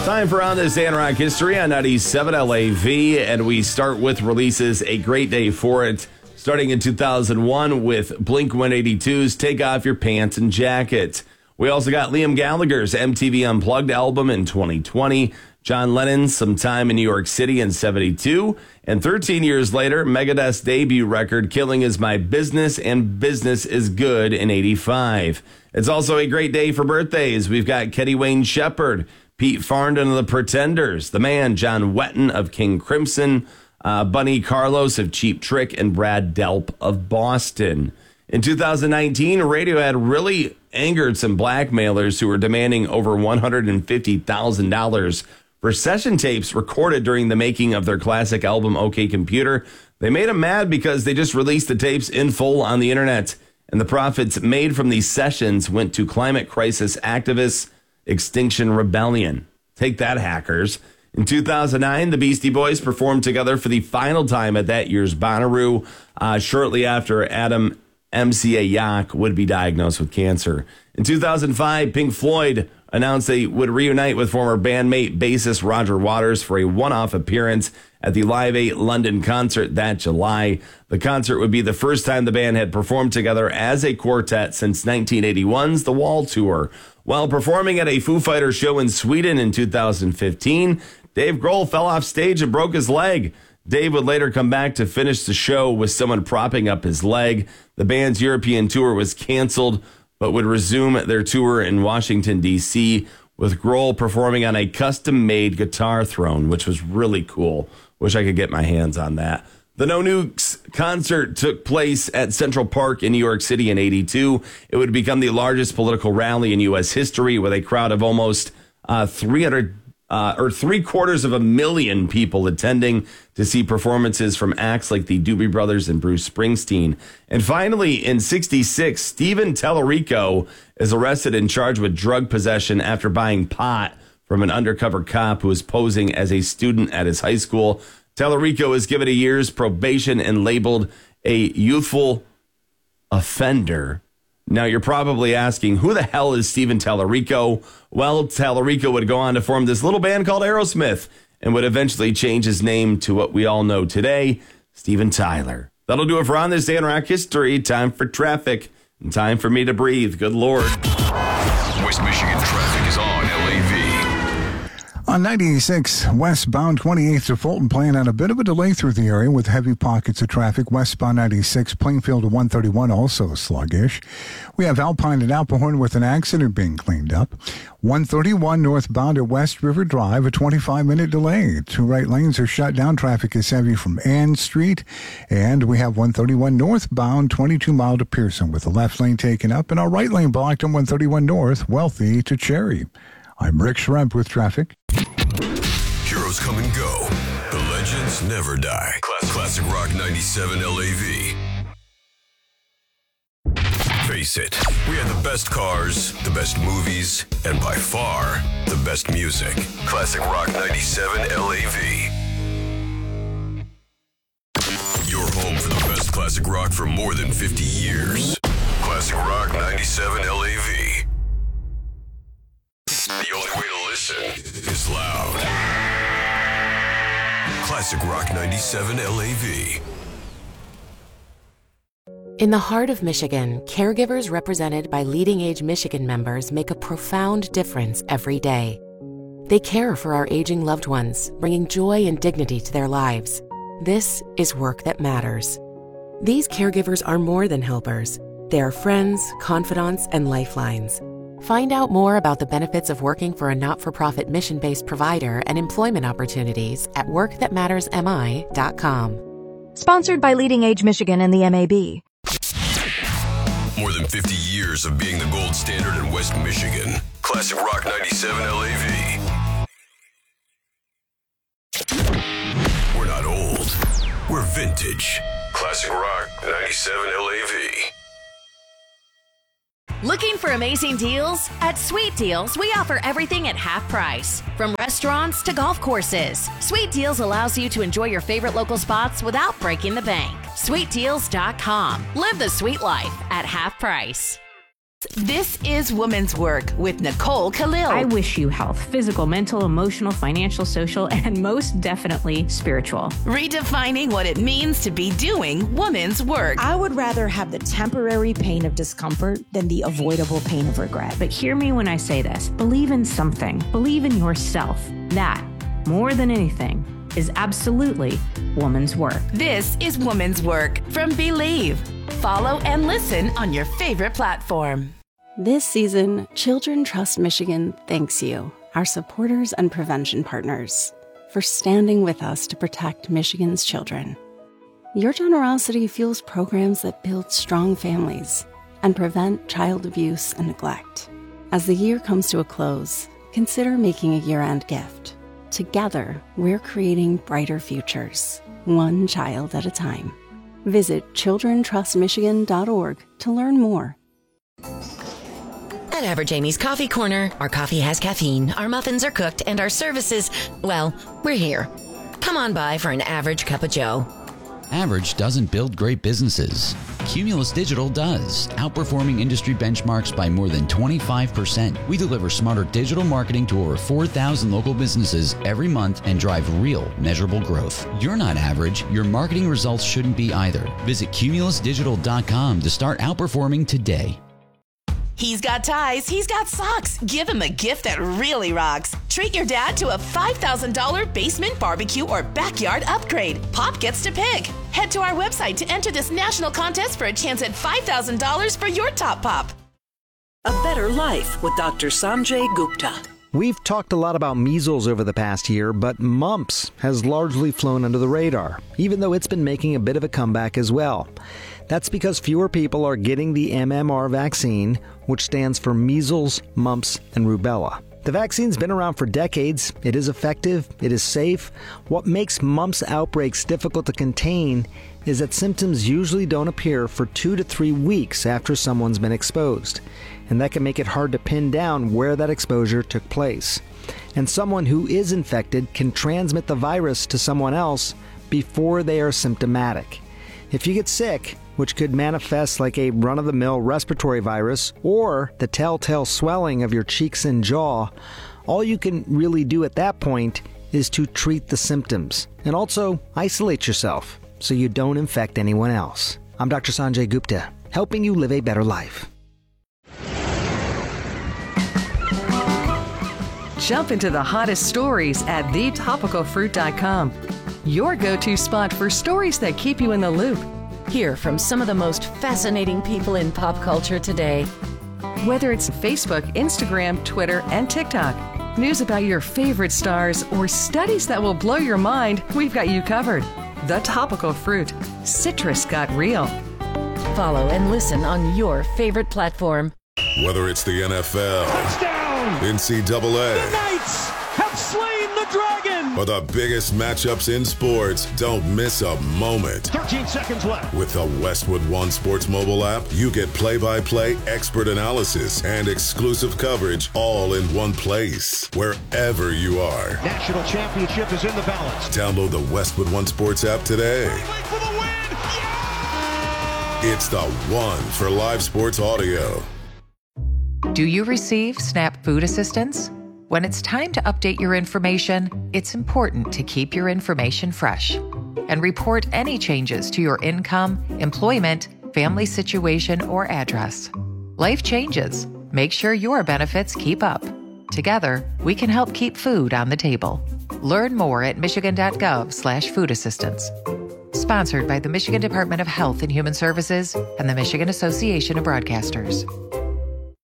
Time for On This Day in Rock History on 97 LAV, and we start with releases A Great Day for It, starting in 2001 with Blink-182's Take Off Your Pants and Jacket. We also got Liam Gallagher's MTV Unplugged album in 2020, John Lennon's Sometime in New York City in 72, and 13 years later, Megadeth's debut record, Killing Is My Business and Business Is Good in 85. It's also a great day for birthdays. We've got Kenny Wayne Shepherd, Pete Farndon of the Pretenders, The Man, John Wetton of King Crimson, Bunny Carlos of Cheap Trick, and Brad Delp of Boston. In 2019, Radiohead really angered some blackmailers who were demanding over $150,000 for session tapes recorded during the making of their classic album, OK Computer. They made them mad because they just released the tapes in full on the internet, and the profits made from these sessions went to climate crisis activists, Extinction Rebellion. Take that, hackers. In 2009, the Beastie Boys performed together for the final time at that year's Bonnaroo, shortly after Adam MCA Yak would be diagnosed with cancer. In 2005, Pink Floyd announced they would reunite with former bandmate bassist Roger Waters for a one-off appearance at the Live 8 London concert that July. The concert would be the first time the band had performed together as a quartet since 1981's The Wall Tour. While performing at a Foo Fighters show in Sweden in 2015, Dave Grohl fell off stage and broke his leg. Dave would later come back to finish the show with someone propping up his leg. The band's European tour was canceled, but would resume their tour in Washington, D.C., with Grohl performing on a custom-made guitar throne, which was really cool. Wish I could get my hands on that. The No Nukes concert took place at Central Park in New York City in 82. It would become the largest political rally in U.S. history, with a crowd of almost 750,000 people attending to see performances from acts like the Doobie Brothers and Bruce Springsteen. And finally, in 66, Steven Tallarico is arrested and charged with drug possession after buying pot from an undercover cop who was posing as a student at his high school. Tallarico is given a year's probation and labeled a youthful offender. Now, you're probably asking, who the hell is Steven Tallarico? Well, Tallarico would go on to form this little band called Aerosmith and would eventually change his name to what we all know today, Steven Tyler. That'll do it for On This Day in Rock History. Time for traffic and time for me to breathe. Good Lord. West Michigan traffic is on LAV. On 96, westbound 28th to Fulton Plain on a bit of a delay through the area with heavy pockets of traffic. Westbound 96, Plainfield to 131, also sluggish. We have Alpine and Alpahorn with an accident being cleaned up. 131 northbound at West River Drive, a 25-minute delay. Two right lanes are shut down. Traffic is heavy from Ann Street. And we have 131 northbound, 22 mile to Pearson with the left lane taken up and our right lane blocked on 131 north, Wealthy to Cherry. I'm Rick Schremp with traffic. Heroes come and go. The legends never die. Classic Rock 97 LAV. Face it, we had the best cars, the best movies, and by far, the best music. Classic Rock 97 LAV. Your home for the best classic rock for more than 50 years. Classic Rock 97 LAV. The only way to listen is loud. Classic Rock 97 LAV. In the heart of Michigan, caregivers represented by Leading Age Michigan members make a profound difference every day. They care for our aging loved ones, bringing joy and dignity to their lives. This is work that matters. These caregivers are more than helpers. They are friends, confidants, and lifelines. Find out more about the benefits of working for a not-for-profit mission-based provider and employment opportunities at workthatmattersmi.com. Sponsored by Leading Age Michigan and the MAB. More than 50 years of being the gold standard in West Michigan. Classic Rock 97 LAV. We're not old. We're vintage. Classic Rock 97 LAV. Looking for amazing deals? At Sweet Deals, we offer everything at half price. From restaurants to golf courses, Sweet Deals allows you to enjoy your favorite local spots without breaking the bank. SweetDeals.com. Live the sweet life at half price. This is Woman's Work with Nicole Khalil. I wish you health, physical, mental, emotional, financial, social, and most definitely spiritual. Redefining what it means to be doing woman's work. I would rather have the temporary pain of discomfort than the avoidable pain of regret. But hear me when I say this. Believe in something. Believe in yourself. That, more than anything, is absolutely woman's work. This is Woman's Work from Believe. Follow and listen on your favorite platform. This season, Children Trust Michigan thanks you, our supporters and prevention partners, for standing with us to protect Michigan's children. Your generosity fuels programs that build strong families and prevent child abuse and neglect. As the year comes to a close, consider making a year-end gift. Together, we're creating brighter futures, one child at a time. Visit childrentrustmichigan.org to learn more. At Average Amy's Coffee Corner, our coffee has caffeine, our muffins are cooked, and our services, well, we're here. Come on by for an average cup of joe. Average doesn't build great businesses. Cumulus Digital does, outperforming industry benchmarks by more than 25%. We deliver smarter digital marketing to over 4,000 local businesses every month and drive real, measurable growth. You're not average. Your marketing results shouldn't be either. Visit cumulusdigital.com to start outperforming today. He's got ties, he's got socks. Give him a gift that really rocks. Treat your dad to a $5,000 basement barbecue or backyard upgrade. Pop gets to pick. Head to our website to enter this national contest for a chance at $5,000 for your top pop. A Better Life with Dr. Sanjay Gupta. We've talked a lot about measles over the past year, but mumps has largely flown under the radar, even though it's been making a bit of a comeback as well. That's because fewer people are getting the MMR vaccine, which stands for measles, mumps, and rubella. The vaccine's been around for decades. It is effective. It is safe. What makes mumps outbreaks difficult to contain is that symptoms usually don't appear for 2 to 3 weeks after someone's been exposed. And that can make it hard to pin down where that exposure took place. And someone who is infected can transmit the virus to someone else before they are symptomatic. If you get sick, which could manifest like a run-of-the-mill respiratory virus or the telltale swelling of your cheeks and jaw, all you can really do at that point is to treat the symptoms and also isolate yourself so you don't infect anyone else. I'm Dr. Sanjay Gupta, helping you live a better life. Jump into the hottest stories at thetopicalfruit.com. Your go-to spot for stories that keep you in the loop. Hear from some of the most fascinating people in pop culture today. Whether it's Facebook, Instagram, Twitter, and TikTok, news about your favorite stars, or studies that will blow your mind, we've got you covered. The Topical Fruit. Citrus got real. Follow and listen on your favorite platform. Whether it's the NFL, touchdown, NCAA, the Knights have slain the dragon, or the biggest matchups in sports, don't miss a moment. 13 seconds left. With the Westwood One Sports mobile app, you get play-by-play expert analysis and exclusive coverage all in one place, wherever you are. National championship is in the balance. Download the Westwood One Sports app today. For the win! Yeah! It's the one for live sports audio. Do you receive SNAP food assistance? When it's time to update your information, it's important to keep your information fresh and report any changes to your income, employment, family situation, or address. Life changes. Make sure your benefits keep up. Together, we can help keep food on the table. Learn more at michigan.gov/food assistance. Sponsored by the Michigan Department of Health and Human Services and the Michigan Association of Broadcasters.